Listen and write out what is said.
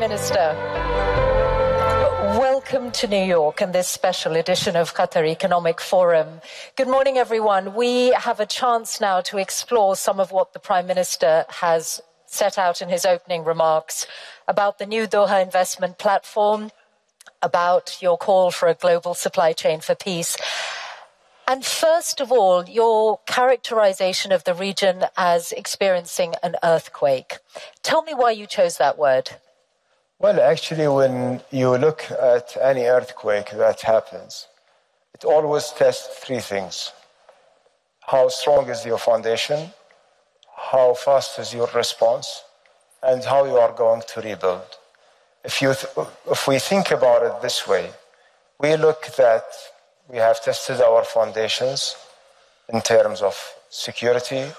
Minister. Welcome to New York and this special edition of Qatar Economic Forum. Good morning, everyone. We have a chance now to explore some of what the Prime Minister has set out in his opening remarks about the new Doha investment platform, about your call for a global supply chain for peace. And first of all, your characterization of the region as experiencing an earthquake. Tell me why you chose that word. Well, actually, when you look at any earthquake that happens, it always tests three things. How strong is your foundation? How fast is your response? And how you are going to rebuild. If we think about it this way, we look that we have tested our foundations in terms of security,